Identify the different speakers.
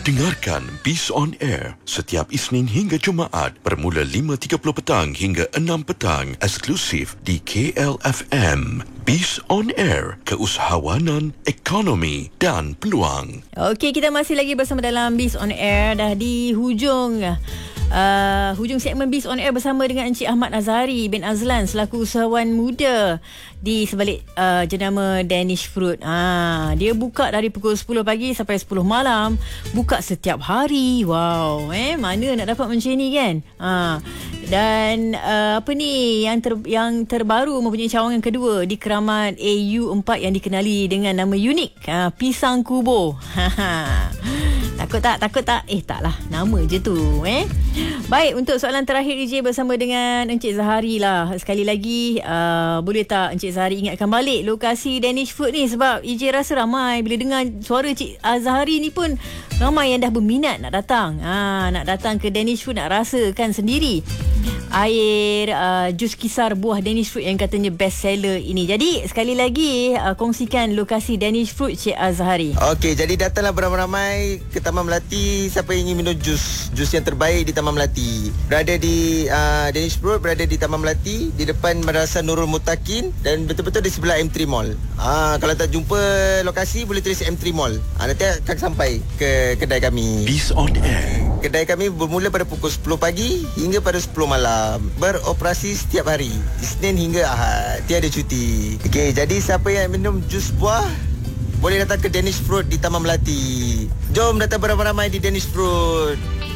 Speaker 1: Dengarkan Biz on Air setiap Isnin hingga Jumaat bermula 5.30 petang hingga 6 petang eksklusif di KLFM. Biz on Air, keusahawanan, ekonomi dan peluang.
Speaker 2: Okey, kita masih lagi bersama dalam Biz on Air, dah di hujung segmen Biz on Air bersama dengan Encik Ahmad Azhari bin Azlan selaku usahawan muda di sebalik jenama Danish Fruit. Dia buka dari pukul 10 pagi sampai 10 malam, buka setiap hari. Wow, mana nak dapat macam ni kan? Dan apa ni yang terbaru mempunyai cawangan kedua di Keramat AU4 yang dikenali dengan nama unik, Pisang Kubo. Takut tak? Taklah, nama je tu. Baik, untuk soalan terakhir DJ bersama dengan Encik Zahari lah. Sekali lagi, boleh tak Encik Zahari ingatkan balik lokasi Danish Food ni? Sebab EJ rasa ramai bila dengar suara Encik Zahari ni pun ramai yang dah berminat nak datang. Nak datang ke Danish Food, nak rasakan sendiri air jus kisar buah Danish Fruit yang katanya best seller ini. Jadi sekali lagi kongsikan lokasi Danish Fruit Cik Azhari.
Speaker 3: Okey, jadi datanglah beramai-ramai ke Taman Melati. Siapa yang ingin minum jus yang terbaik di Taman Melati. Berada di Danish Fruit berada di Taman Melati, di depan Madrasah Nurul Mutakin dan betul-betul di sebelah M3 Mall. Kalau tak jumpa lokasi boleh tulis M3 Mall. Nanti akan sampai ke kedai kami.
Speaker 1: Biz on Air.
Speaker 3: Kedai kami bermula pada pukul 10 pagi hingga pada 10 malam. Beroperasi setiap hari, Isnin hingga Ahad. Tiada cuti. Okey, jadi siapa yang minum jus buah boleh datang ke Danish Fruit di Taman Melati. Jom datang beramai-ramai di Danish Fruit.